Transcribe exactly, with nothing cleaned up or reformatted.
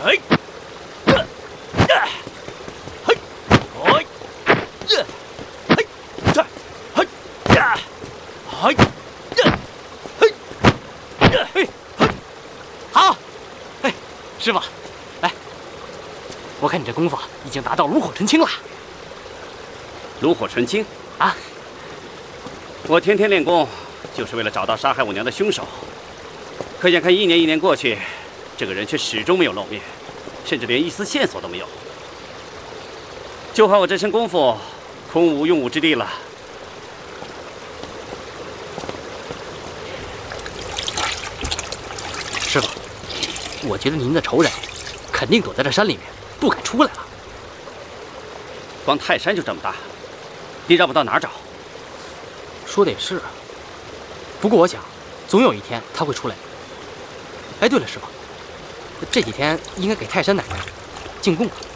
嘿，这，这，嘿，嘿，这，嘿，这，嘿，这，嘿，这，嘿，这，嘿，嘿，好，哎，师傅，来，我看你这功夫已经达到炉火纯青了。 炉火纯青啊！ 我天天练功，就是为了找到杀害我娘的凶手。可眼看一年一年过去，这个人却始终没有露面，甚至连一丝线索都没有。就怕我这身功夫空无用武之地了。 师傅，我觉得您的仇人肯定躲在这山里面，不敢出来了。 光泰山就这么大，你让我到哪儿找？ 说的也是，不过我想，总有一天他会出来的。哎，对了，师傅，这几天应该给泰山奶奶进贡了。